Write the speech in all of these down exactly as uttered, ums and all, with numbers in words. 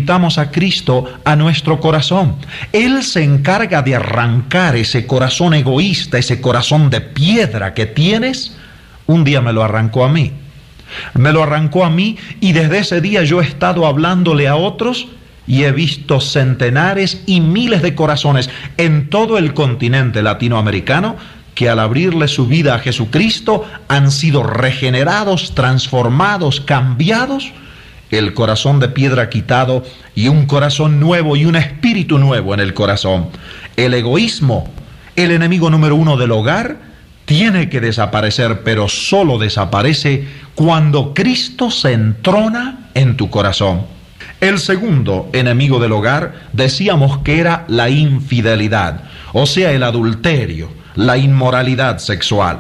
invitamos a Cristo a nuestro corazón. Él se encarga de arrancar ese corazón egoísta, ese corazón de piedra que tienes. Un día me lo arrancó a mí. Me lo arrancó a mí y desde ese día yo he estado hablándole a otros y he visto centenares y miles de corazones en todo el continente latinoamericano que al abrirle su vida a Jesucristo han sido regenerados, transformados, cambiados, el corazón de piedra quitado y un corazón nuevo y un espíritu nuevo en el corazón. El egoísmo, el enemigo número uno del hogar, tiene que desaparecer, pero solo desaparece cuando Cristo se entrona en tu corazón. El segundo enemigo del hogar decíamos que era la infidelidad, o sea, el adulterio, la inmoralidad sexual.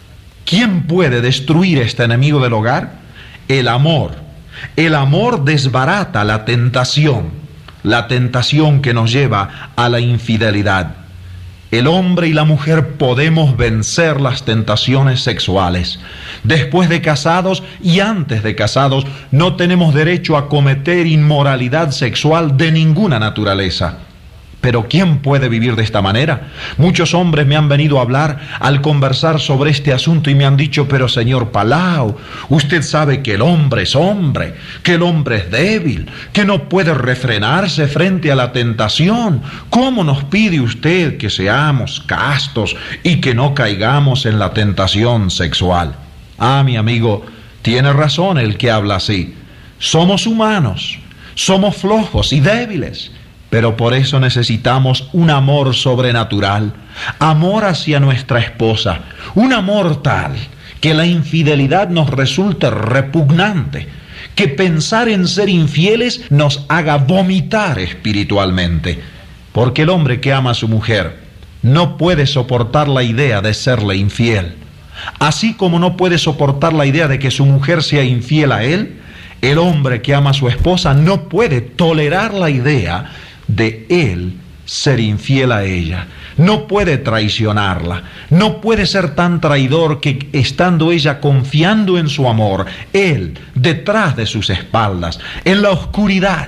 ¿Quién puede destruir este enemigo del hogar? El amor. El amor desbarata la tentación, la tentación que nos lleva a la infidelidad. El hombre y la mujer podemos vencer las tentaciones sexuales. Después de casados y antes de casados, no tenemos derecho a cometer inmoralidad sexual de ninguna naturaleza. Pero ¿quién puede vivir de esta manera? Muchos hombres me han venido a hablar al conversar sobre este asunto y me han dicho, pero señor Palau, usted sabe que el hombre es hombre, que el hombre es débil, que no puede refrenarse frente a la tentación. ¿Cómo nos pide usted que seamos castos y que no caigamos en la tentación sexual? Ah, mi amigo, tiene razón el que habla así. Somos humanos, somos flojos y débiles. Pero por eso necesitamos un amor sobrenatural, amor hacia nuestra esposa, un amor tal que la infidelidad nos resulte repugnante, que pensar en ser infieles nos haga vomitar espiritualmente. Porque el hombre que ama a su mujer no puede soportar la idea de serle infiel. Así como no puede soportar la idea de que su mujer sea infiel a él, el hombre que ama a su esposa no puede tolerar la idea de él ser infiel a ella. No puede traicionarla, no puede ser tan traidor que estando ella confiando en su amor, él detrás de sus espaldas, en la oscuridad,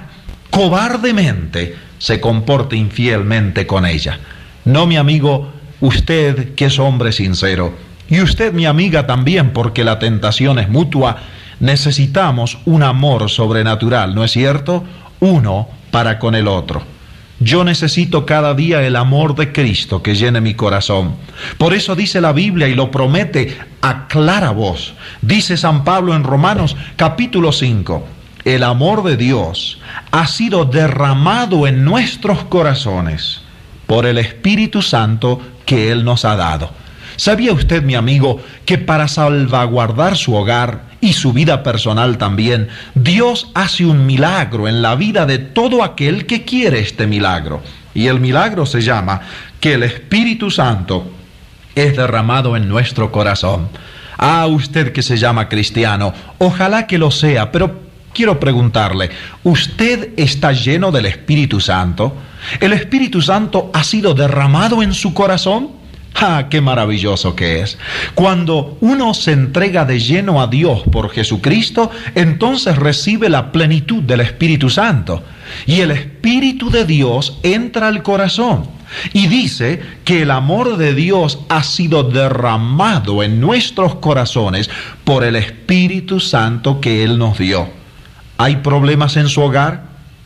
cobardemente se comporte infielmente con ella. No, mi amigo, usted que es hombre sincero, y usted, mi amiga, también, porque la tentación es mutua, necesitamos un amor sobrenatural, ¿no es cierto? Uno para con el otro. Yo necesito cada día el amor de Cristo que llene mi corazón. Por eso dice la Biblia y lo promete a clara voz. Dice San Pablo en Romanos capítulo cinco, el amor de Dios ha sido derramado en nuestros corazones por el Espíritu Santo que Él nos ha dado. ¿Sabía usted, mi amigo, que para salvaguardar su hogar y su vida personal también, Dios hace un milagro en la vida de todo aquel que quiere este milagro? Y el milagro se llama que el Espíritu Santo es derramado en nuestro corazón. Ah, usted que se llama cristiano, ojalá que lo sea, pero quiero preguntarle, ¿usted está lleno del Espíritu Santo? ¿El Espíritu Santo ha sido derramado en su corazón? ¡Ah, qué maravilloso que es! Cuando uno se entrega de lleno a Dios por Jesucristo, entonces recibe la plenitud del Espíritu Santo. Y el Espíritu de Dios entra al corazón. Y dice que el amor de Dios ha sido derramado en nuestros corazones por el Espíritu Santo que Él nos dio. ¿Hay problemas en su hogar?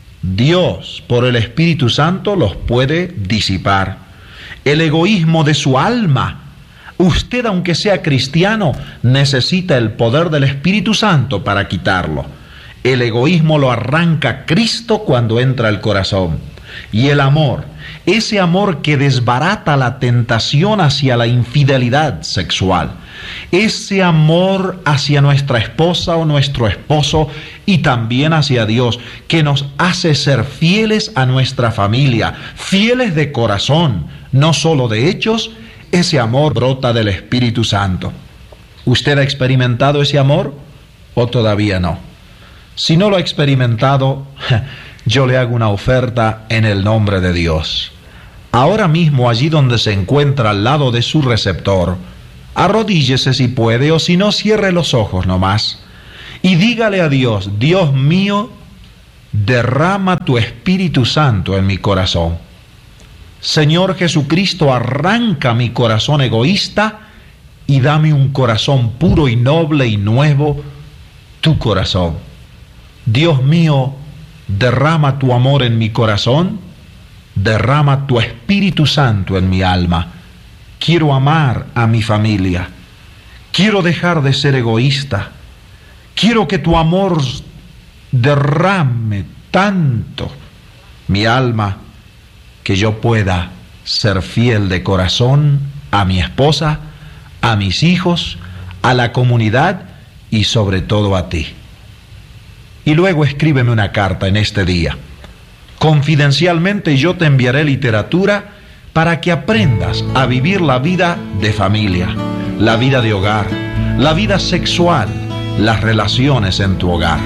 Dios, por el Espíritu Santo, los puede disipar. El egoísmo de su alma. Usted, aunque sea cristiano, necesita el poder del Espíritu Santo para quitarlo. El egoísmo lo arranca Cristo cuando entra al corazón. Y el amor, ese amor que desbarata la tentación hacia la infidelidad sexual, ese amor hacia nuestra esposa o nuestro esposo y también hacia Dios, que nos hace ser fieles a nuestra familia, fieles de corazón, no solo de hechos. Ese amor brota del Espíritu Santo. ¿Usted ha experimentado ese amor o todavía no? Si no lo ha experimentado, yo le hago una oferta en el nombre de Dios. Ahora mismo, allí donde se encuentra al lado de su receptor, arrodíllese si puede, o si no, cierre los ojos nomás y dígale a Dios: Dios mío, derrama tu Espíritu Santo en mi corazón. Señor Jesucristo, arranca mi corazón egoísta y dame un corazón puro y noble y nuevo, tu corazón. Dios mío, derrama tu amor en mi corazón, derrama tu Espíritu Santo en mi alma. Quiero amar a mi familia, quiero dejar de ser egoísta, quiero que tu amor derrame tanto mi alma que yo pueda ser fiel de corazón a mi esposa, a mis hijos, a la comunidad y sobre todo a ti. Y luego escríbeme una carta en este día. Confidencialmente yo te enviaré literatura para que aprendas a vivir la vida de familia, la vida de hogar, la vida sexual, las relaciones en tu hogar.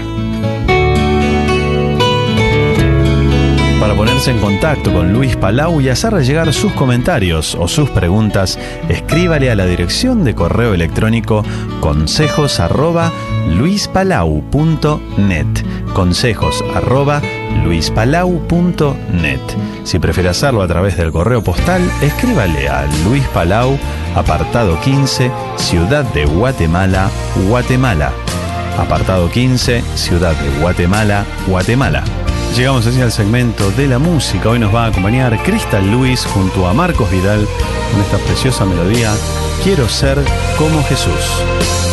Para ponerse en contacto con Luis Palau y hacerle llegar sus comentarios o sus preguntas, escríbale a la dirección de correo electrónico consejos arroba luispalau punto net. Consejos arroba luispalau punto net. Si prefiere hacerlo a través del correo postal, escríbale a Luis Palau, apartado quince, Ciudad de Guatemala, Guatemala. Apartado quince, Ciudad de Guatemala, Guatemala. Llegamos así al segmento de la música. Hoy nos va a acompañar Crystal Lewis junto a Marcos Vidal con esta preciosa melodía, Quiero ser como Jesús.